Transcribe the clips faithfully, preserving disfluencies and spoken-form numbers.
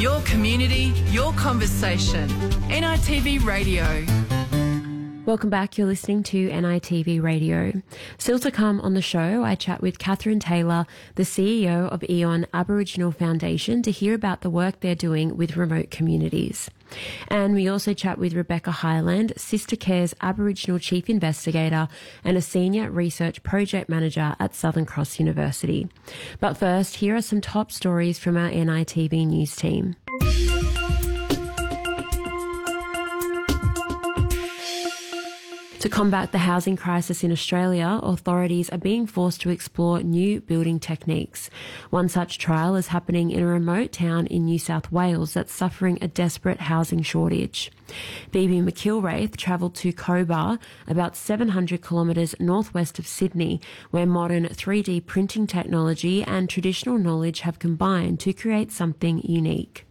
Your community, your conversation. N I T V Radio. Welcome back. You're listening to N I T V Radio. Still to come on the show, I chat with Catherine Taylor, the C E O of Eon Aboriginal Foundation, to hear about the work they're doing with remote communities. And we also chat with Rebecca Highland, Sister Care's Aboriginal Chief Investigator and a Senior Research Project Manager at Southern Cross University. But first, here are some top stories from our N I T V News team. To combat the housing crisis in Australia, authorities are being forced to explore new building techniques. One such trial is happening in a remote town in New South Wales that's suffering a desperate housing shortage. Phoebe McIlwraith travelled to Cobar, about seven hundred kilometres northwest of Sydney, where modern three D printing technology and traditional knowledge have combined to create something unique.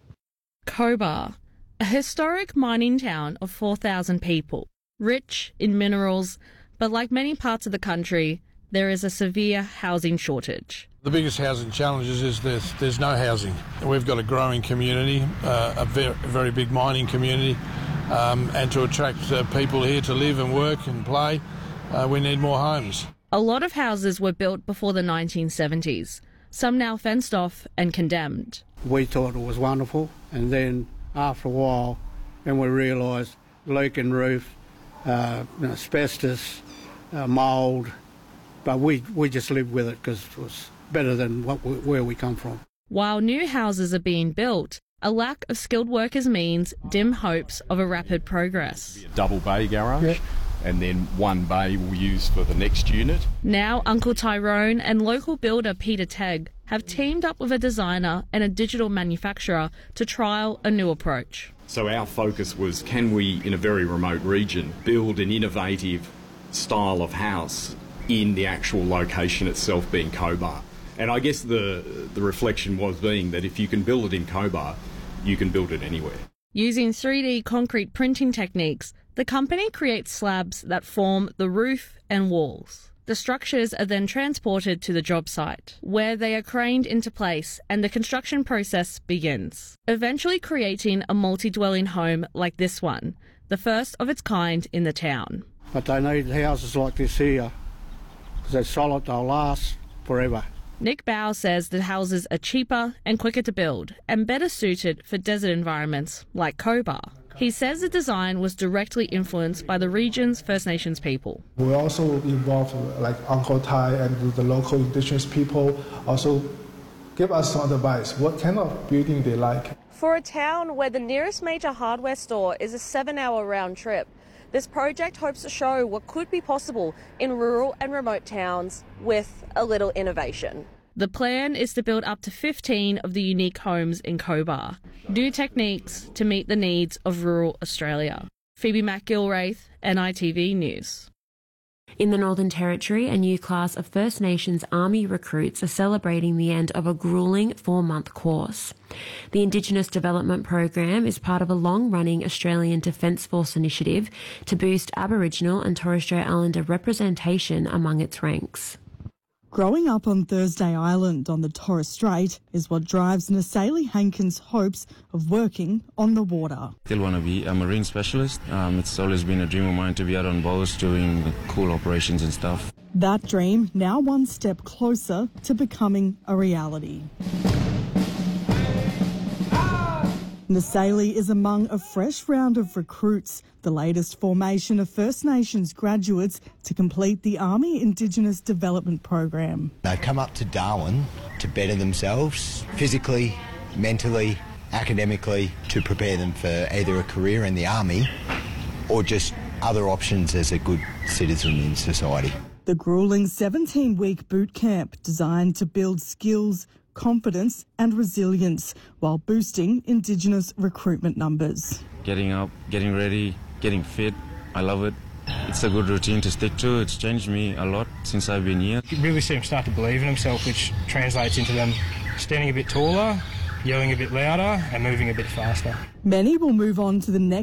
Cobar, a historic mining town of four thousand people. Rich in minerals, but like many parts of the country, there is a severe housing shortage. The biggest housing challenge is there's, there's no housing. We've got a growing community, uh, a very, very big mining community, um, and to attract uh, people here to live and work and play, uh, we need more homes. A lot of houses were built before the nineteen seventies, some now fenced off and condemned. We thought it was wonderful, and then after a while, then we realised leaking roof, Uh, asbestos, uh, mould, but we, we just lived with it because it was better than what we, where we come from. While new houses are being built, a lack of skilled workers means dim hopes of a rapid progress. Double bay garage, yep. And then one bay we'll use for the next unit. Now Uncle Tyrone and local builder Peter Tegg have teamed up with a designer and a digital manufacturer to trial a new approach. So our focus was, can we, in a very remote region, build an innovative style of house in the actual location itself, being Cobar? And I guess the the reflection was being that if you can build it in Cobar, you can build it anywhere. Using three D concrete printing techniques, the company creates slabs that form the roof and walls. The structures are then transported to the job site, where they are craned into place and the construction process begins, eventually creating a multi-dwelling home like this one, the first of its kind in the town. But they need houses like this here, because they're solid, they'll last forever. Nick Bow says the houses are cheaper and quicker to build and better suited for desert environments like Cobar. He says the design was directly influenced by the region's First Nations people. We also involved like Uncle Ty and the local Indigenous people also give us some advice, what kind of building they like. For a town where the nearest major hardware store is a seven-hour round trip, this project hopes to show what could be possible in rural and remote towns with a little innovation. The plan is to build up to fifteen of the unique homes in Cobar, new techniques to meet the needs of rural Australia. Phoebe McIlwraith, N I T V News. In the Northern Territory, a new class of First Nations Army recruits are celebrating the end of a gruelling four-month course. The Indigenous Development Program is part of a long-running Australian Defence Force initiative to boost Aboriginal and Torres Strait Islander representation among its ranks. Growing up on Thursday Island on the Torres Strait is what drives Nasali Hankins' hopes of working on the water. Still want to be a marine specialist. Um, it's always been a dream of mine to be out on boats doing cool operations and stuff. That dream now one step closer to becoming a reality. Nasali is among a fresh round of recruits, the latest formation of First Nations graduates to complete the Army Indigenous Development Program. They come up to Darwin to better themselves physically, mentally, academically, to prepare them for either a career in the Army or just other options as a good citizen in society. The gruelling seventeen-week boot camp designed to build skills, confidence and resilience while boosting Indigenous recruitment numbers. Getting up, getting ready, getting fit, I love it. It's a good routine to stick to. It's changed me a lot since I've been here. You really see them start to believe in themselves, which translates into them standing a bit taller, yelling a bit louder and moving a bit faster. Many will move on to the next